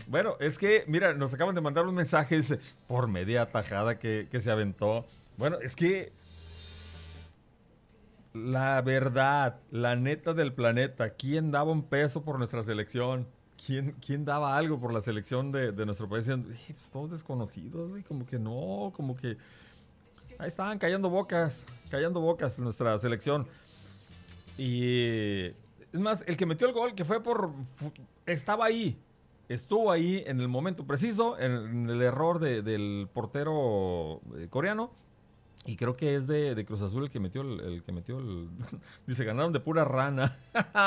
Bueno, es que, mira, nos acaban de mandar un mensaje dice, por media tajada que se aventó. Bueno, es que la verdad, la neta del planeta, ¿quién daba un peso por nuestra selección? ¿Quién daba algo por la selección de nuestro país? Decían, pues todos desconocidos, güey, como que no, como que ahí estaban callando bocas en nuestra selección. Y es más, el que metió el gol, que fue estaba ahí, estuvo ahí en el momento preciso, en el error del portero coreano. Y creo que es de Cruz Azul el que metió el. Dice, ganaron de pura rana.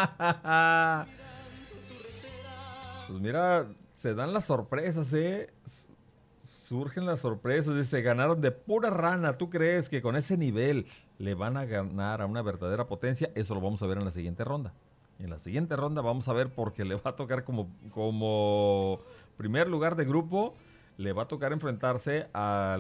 Pues mira, se dan las sorpresas, ¿eh? Surgen las sorpresas. Dice, ganaron de pura rana. ¿Tú crees que con ese nivel le van a ganar a una verdadera potencia? Eso lo vamos a ver en la siguiente ronda. En la siguiente ronda vamos a ver porque le va a tocar como primer lugar de grupo. Le va a tocar enfrentarse a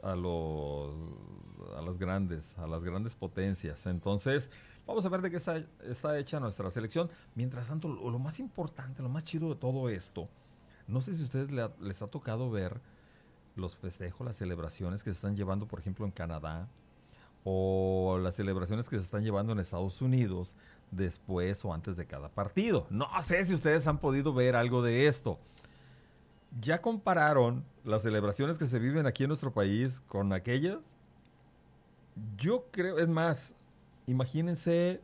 las grandes potencias. Entonces, vamos a ver de qué está hecha nuestra selección. Mientras tanto, lo más importante, lo más chido de todo esto, no sé si a ustedes les ha tocado ver los festejos, las celebraciones que se están llevando, por ejemplo, en Canadá, o las celebraciones que se están llevando en Estados Unidos después o antes de cada partido. No sé si ustedes han podido ver algo de esto. ¿Ya compararon las celebraciones que se viven aquí en nuestro país con aquellas? Yo creo, es más, imagínense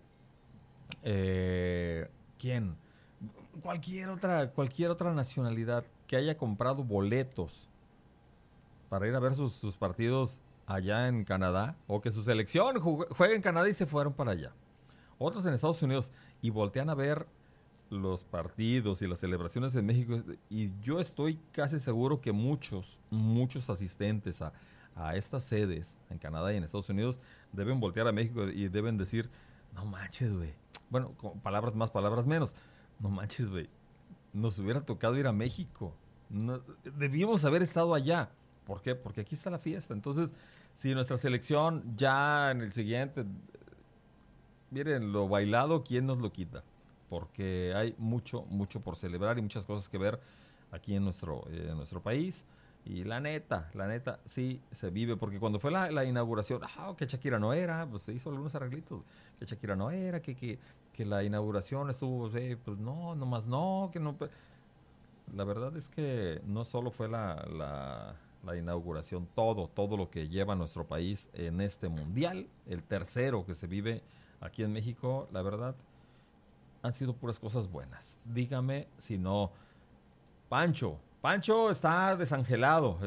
quién, cualquier otra nacionalidad que haya comprado boletos para ir a ver sus partidos allá en Canadá, o que su selección juegue en Canadá y se fueron para allá. Otros en Estados Unidos y voltean a ver los partidos y las celebraciones en México, y yo estoy casi seguro que muchos asistentes a estas sedes en Canadá y en Estados Unidos deben voltear a México y deben decir, no manches, güey. Bueno, con palabras más, palabras menos. No manches, güey. Nos hubiera tocado ir a México. No, debíamos haber estado allá. ¿Por qué? Porque aquí está la fiesta. Entonces, si nuestra selección ya en el siguiente, miren, lo bailado, ¿quién nos lo quita? Porque hay mucho por celebrar y muchas cosas que ver aquí en nuestro país. Y la neta, sí se vive. Porque cuando fue la inauguración, que Shakira no era, pues se hizo algunos arreglitos. Que Shakira no era, que la inauguración estuvo, pues no, nomás no, que no. La verdad es que no solo fue la inauguración, todo lo que lleva nuestro país en este mundial, el tercero que se vive aquí en México, la verdad, han sido puras cosas buenas. Dígame si no. Pancho está desangelado,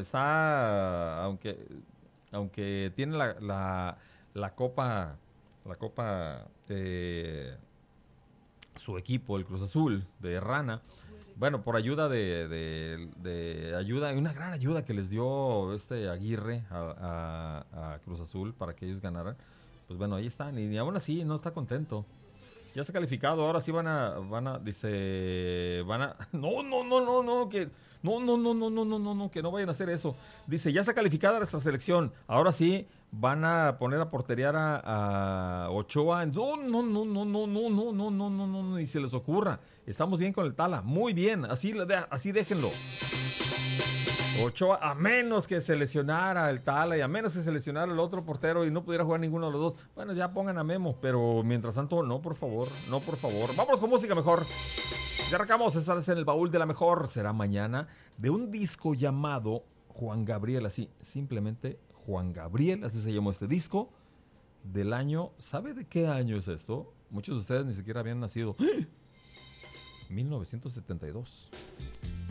aunque tiene la copa de su equipo, el Cruz Azul, de Rana. Bueno, por ayuda ayuda, una gran ayuda que les dio Aguirre a Cruz Azul para que ellos ganaran. Pues bueno, ahí están, y aún así no está contento. Ya está calificado, ahora sí no, que no, que no vayan a hacer eso. Dice, ya está calificada nuestra selección, ahora sí van a poner a porterear a Ochoa. No, ni se les ocurra. Estamos bien con el Tala, muy bien, así déjenlo. Ochoa, a menos que se lesionara el Tala y a menos que se lesionara el otro portero y no pudiera jugar ninguno de los dos, bueno, ya pongan a Memo, pero mientras tanto, no, por favor. Vámonos con música mejor. Ya arrancamos, estás en el baúl de la mejor. Será mañana, de un disco llamado Juan Gabriel, así, simplemente Juan Gabriel, así se llamó este disco, del año, ¿sabe de qué año es esto? Muchos de ustedes ni siquiera habían nacido. 1972.